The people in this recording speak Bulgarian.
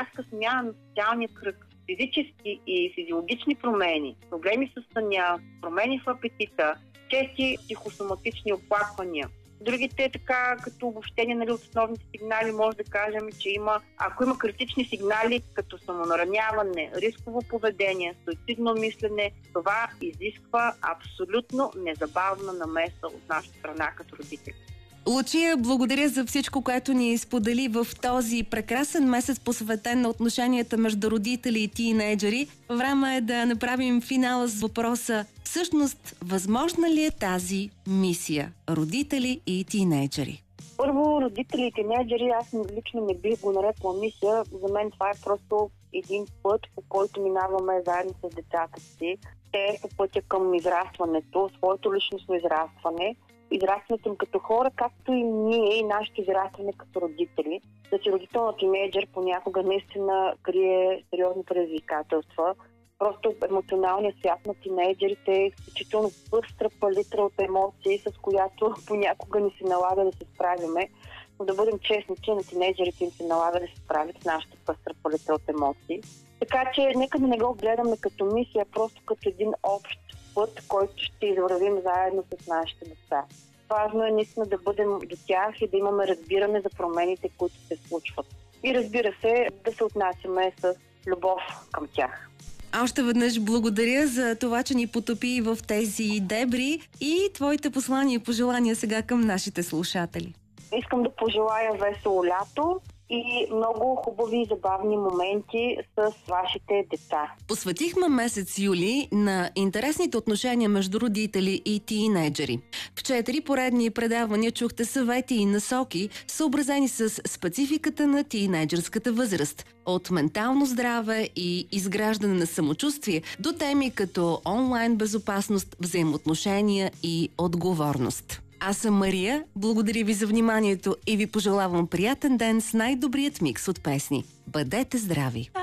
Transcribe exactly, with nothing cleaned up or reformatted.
рязка смяна на социалния кръг, физически и физиологични промени, проблеми с съня, промени в апетита, чести психосоматични оплаквания. Другите, така като обобщение, нали, от основните сигнали, може да кажем, че има, ако има критични сигнали, като самонараняване, рисково поведение, суицидно мислене, това изисква абсолютно незабавна намеса от нашата страна като родители. Лучия, благодаря за всичко, което ни сподели в този прекрасен месец, посветен на отношенията между родители и тийнейджери. Време е да направим финала с въпроса: всъщност, възможна ли е тази мисия? Родители и тийнейджери. Първо, родители и тийнейджери, аз лично не бих го нарекла мисия. За мен това е просто един път, по който минаваме заедно с децата си. Те по пътя към израстването, своето личностно израстване, израстването им като хора, както и ние и нашето израстване като родители. Да си родител на тийнейджър понякога наистина крие сериозни предизвикателства. Просто емоционалният свят на тийнейджерите е изключително пъстра палитра от емоции, с която понякога ни се налага да се справяме. Но да бъдем честни, че на тийнейджерите им се налага да се справят с нашата пъстра палитра от емоции. Така че нека да не го гледаме като мисия, просто като един общ път, който ще извървим заедно с нашите деца. Важно е наистина да бъдем до тях и да имаме разбиране за промените, които се случват. И разбира се, да се отнасяме с любов към тях. Още веднъж благодаря за това, че ни потопи в тези дебри и твоите послания и пожелания сега към нашите слушатели. Искам да пожелая весело лято и много хубави и забавни моменти с вашите деца. Посветихме месец юли на интересните отношения между родители и тийнейджери. В четири поредни предавания чухте съвети и насоки, съобразени с спецификата на тийнейджърската възраст. От ментално здраве и изграждане на самочувствие до теми като онлайн безопасност, взаимоотношения и отговорност. Аз съм Мария, благодаря ви за вниманието и ви пожелавам приятен ден с най-добрият микс от песни. Бъдете здрави!